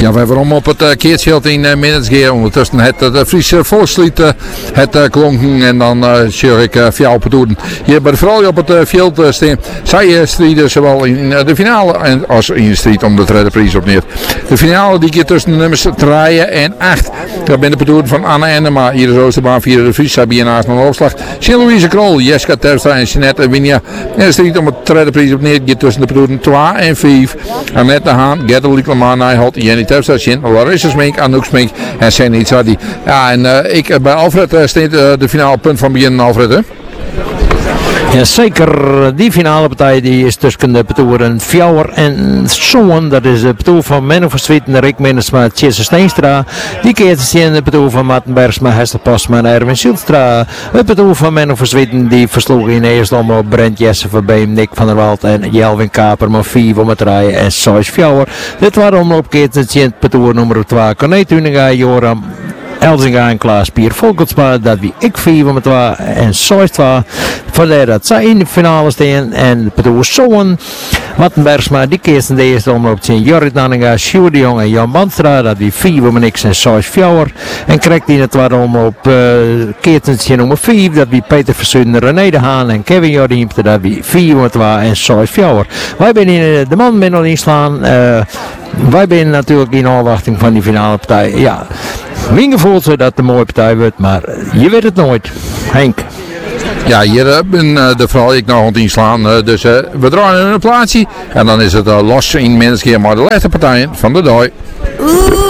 Ja, we hebben op het keertveld in Minnesgeer. Ondertussen het Friese volkslied het klonken. En dan zie ik via op het doen. Hier bij de vrouwen op het veld staan. Zij strijden zowel in de finale als in de strijd om de tweede prijs op neer. De finale die keer tussen de nummers 3 en 8. Dat ben de bedoeling van Anne Enema. Hier is Oosterbaan via de Vries. Sabine naast een opslag. Jean-Louise Krol, Jeska Terstra en Jeanette Winja. En de strijd om het tweede prijs op neer. Hier tussen de bedoeling 2 en 5. Annette Haan, Gerda Liekleman, Nijholt, Jenny Terstra, Larissa Smink, Anouk Smink en Senny Tzadi. Ja, en ik bij Alfred steekt de finale punt van begin, Alfred, hè? Ja, zeker. Die finale partij die is tussen de petoeren Fjouwer en Zoon. Dat is de petoer van Menno van Zwieten, Rick Minnesma, Tjesse Steenstra. Die keert zich in de petoer van Martin Bergsma, Hester Postma en Erwin Schildstra. Het petoer van Menno van Zwieten die versloeg in eerste omloop Brent Jesse van Beem, Nick van der Wald en Jelwin Kaper. Maar 4 om het rijden en Sois Fjouwer. Dit waren omloop keert zich in het petoer nummer 2. Corné Tuninga, Joram Elzinga en Klaas Pier Volkensma, dat wie ik 4 om het was en 6 vandaar dat zij in de finale staan en de petoer Zoon. Martin Bergsma, die keert in de eerste omloop zien Jorrit Nanninga, Sjoerd de Jong en Jan Banstra, dat wie 4 om niks en 6 Fjouwer. En krijgt in de tweede omloop keert in nummer 4, dat wie Peter Versunnen, René de Haan en Kevin Jordiemte, dat wie 4 om het was en 6 Fjouwer. Wij zijn in de man middel inslaan. Wij zijn natuurlijk in afwachting van die finale partij. Ja, mijn gevoel is dat het een mooie partij wordt, maar je weet het nooit. Henk. Ja, hier ben de vrouw ik nog aan het inslaan. Dus we draaien een plaatsje. En dan is het los in Minnesgeer, maar de laatste partijen van de dag.